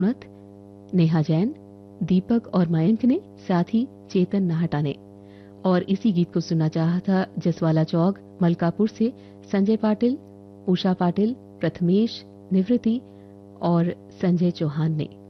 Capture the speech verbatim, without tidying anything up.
मत, नेहा जैन, दीपक और मयंक ने, साथ ही चेतन नाहटा ने। और इसी गीत को सुनना चाहा था जसवाला चौक मलकापुर से संजय पाटिल, उषा पाटिल, प्रथमेश, निवृत्ति और संजय चौहान ने।